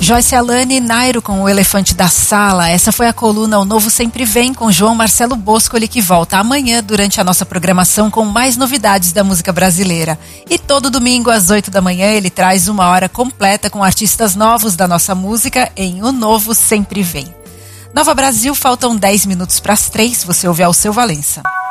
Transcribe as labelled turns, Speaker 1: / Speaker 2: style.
Speaker 1: Joyce Alane e Nairo com O Elefante da Sala. Essa foi a coluna O Novo Sempre Vem, com João Marcelo Boscoli, que volta amanhã durante a nossa programação com mais novidades da música brasileira. E todo domingo às 8 da manhã ele traz uma hora completa com artistas novos da nossa música em O Novo Sempre Vem. Nova Brasil, faltam 10 minutos para as 3, você ouve Alceu Valença.